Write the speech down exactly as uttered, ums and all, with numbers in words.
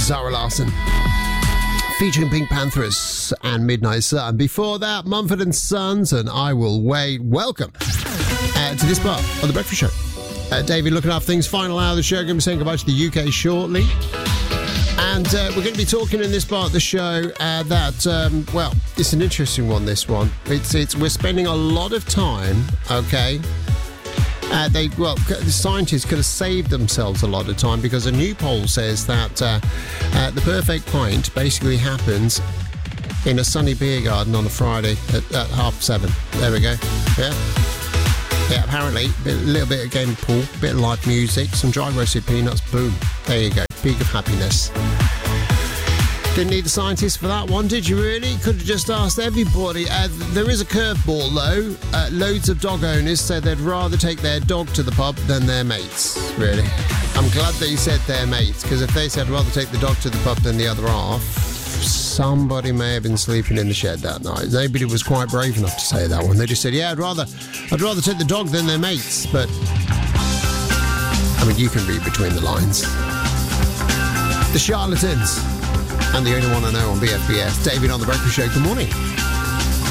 Zara Larsson, featuring Pink Panthers and Midnight Sun. Before that, Mumford and Sons and I Will Wait. Welcome uh, to this part of The Breakfast Show. Uh, David looking after things. Final hour of the show. Going to be saying goodbye to the U K shortly. And uh, we're going to be talking in this part of the show uh, that, um, well, it's an interesting one, this one. It's, it's We're spending a lot of time, okay... Uh, they well, the scientists could have saved themselves a lot of time because a new poll says that uh, uh, the perfect pint basically happens in a sunny beer garden on a Friday at, at half seven. There we go. Yeah. Yeah, apparently, a little bit of game pool, a bit of live music, some dry roasted peanuts, boom. There you go. Peak of happiness. Didn't need a scientist for that one, did you really? Could have just asked everybody. Uh, there is a curveball, though. Uh, loads of dog owners said they'd rather take their dog to the pub than their mates, really. I'm glad that you said their mates, because if they said rather take the dog to the pub than the other half, somebody may have been sleeping in the shed that night. Nobody was quite brave enough to say that one. They just said, yeah, I'd rather, I'd rather take the dog than their mates. But, I mean, you can read between the lines. The Charlatans. And the only one I know on B F B S. David on The Breakfast Show. Good morning.